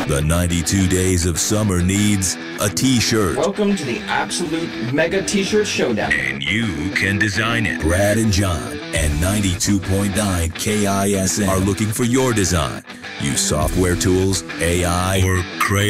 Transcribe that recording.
The 92 Days of Summer needs a t-shirt. Welcome to the Absolute Mega T-Shirt Showdown. And you can design it. Brad and John and 92.9 KISN are looking for your design. Use software tools, AI, or crayon.